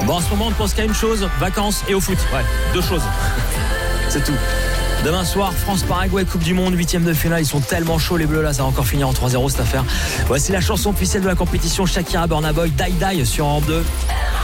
Bon, en ce moment, on ne pense qu'à une chose, vacances et au foot. Ouais, 2 choses. C'est tout. Demain soir, France-Paraguay, Coupe du Monde, 8e de finale. Ils sont tellement chauds, les Bleus, là. Ça va encore finir en 3-0 cette affaire. Voici la chanson officielle de la compétition, Shakira, Burna Boy, Die Die sur Europe 2.